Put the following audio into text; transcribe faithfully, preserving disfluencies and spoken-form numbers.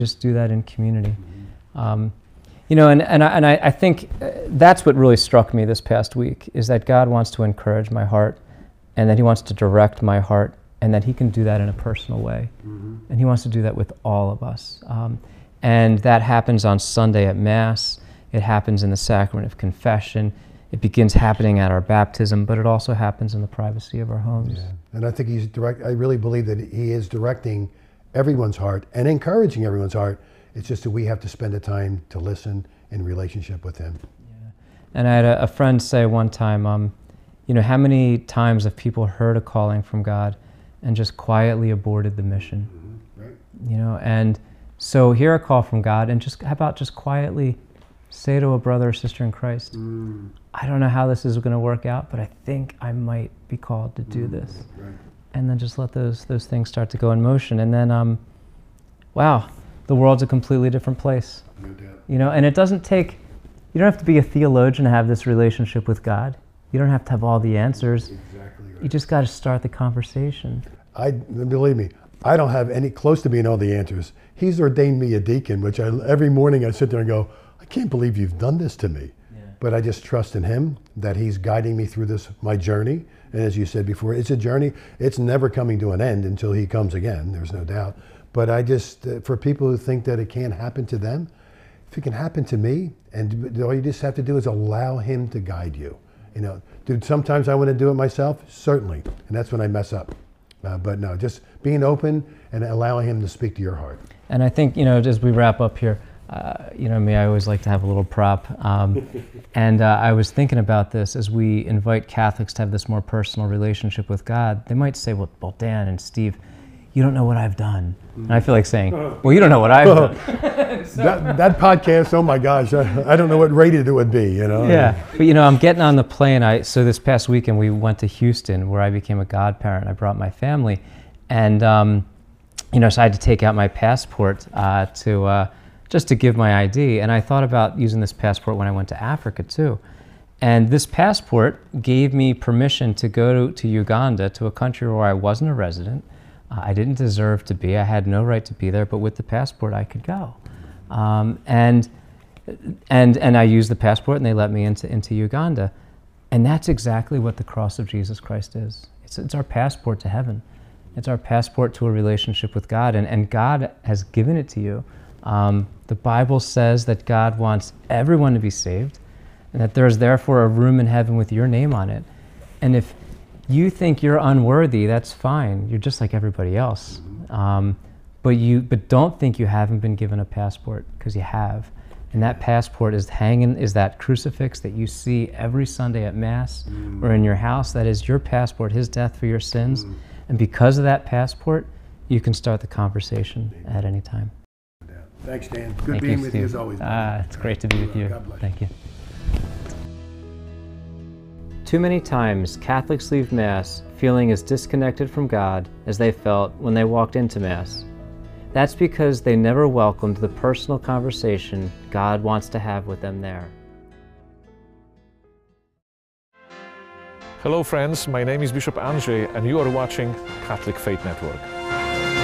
Just do that in community. Um, you know, and, and, I, and I, I think that's what really struck me this past week, is that God wants to encourage my heart, and that he wants to direct my heart, and that he can do that in a personal way. Mm-hmm. And he wants to do that with all of us. Um, and that happens on Sunday at Mass. It happens in the sacrament of confession. It begins happening at our baptism, but it also happens in the privacy of our homes. Yeah. And I think he's direct. I really believe that he is directing everyone's heart and encouraging everyone's heart. It's just that we have to spend the time to listen in relationship with him. Yeah. And I had a, a friend say one time, um, you know, how many times have people heard a calling from God and just quietly aborted the mission? Mm-hmm. Right. You know, and so hear a call from God, and just how about just quietly say to a brother or sister in Christ, mm. I don't know how this is going to work out, but I think I might be called to do mm. this. Right. And then just let those those things start to go in motion. And then, um, wow, the world's a completely different place. No doubt. You know, and it doesn't take, you don't have to be a theologian to have this relationship with God. You don't have to have all the answers. Exactly right. You just got to start the conversation. I, believe me, I don't have any close to being all the answers. He's ordained me a deacon, which I, every morning I sit there and go, I can't believe you've done this to me. Yeah. But I just trust in him that he's guiding me through this, my journey. And as you said before, it's a journey. It's never coming to an end until he comes again, there's no doubt. But I just, uh, for people who think that it can't happen to them, if it can happen to me, and all you just have to do is allow him to guide you. You know, dude, sometimes I want to do it myself, certainly, and that's when I mess up. Uh, but no, just being open and allowing him to speak to your heart. And I think, you know, as we wrap up here, uh, you know me, I always like to have a little prop. Um, and uh, I was thinking about this as we invite Catholics to have this more personal relationship with God. They might say, well, well Dan and Steve, you don't know what I've done. And I feel like saying, well, you don't know what I've done. so, that, that podcast, oh my gosh, I, I don't know what rated it would be, you know? Yeah, but you know, I'm getting on the plane. I So this past weekend we went to Houston, where I became a godparent. I brought my family. And, um, you know, so I had to take out my passport uh, to uh, just to give my I D. And I thought about using this passport when I went to Africa too. And this passport gave me permission to go to, to Uganda, to a country where I wasn't a resident. Uh, I didn't deserve to be. I had no right to be there, but with the passport I could go. Um, and, and, and I used the passport, and they let me into, into Uganda. And that's exactly what the cross of Jesus Christ is. It's, it's our passport to heaven. It's our passport to a relationship with God, and, and God has given it to you. Um, the Bible says that God wants everyone to be saved, and that there is therefore a room in heaven with your name on it. And if you think you're unworthy, that's fine. You're just like everybody else. Um, but you, but don't think you haven't been given a passport, because you have. And that passport is hanging, is that crucifix that you see every Sunday at Mass mm. or in your house. That is your passport, his death for your sins. Mm. And because of that passport, you can start the conversation at any time. Thanks, Dan. Good Thank being you, with Steve. you as always. Ah, it's great to be with you. God bless. Thank you. Too many times, Catholics leave Mass feeling as disconnected from God as they felt when they walked into Mass. That's because they never welcomed the personal conversation God wants to have with them there. Hello friends, my name is Bishop Andrzej and you are watching Catholic Faith Network.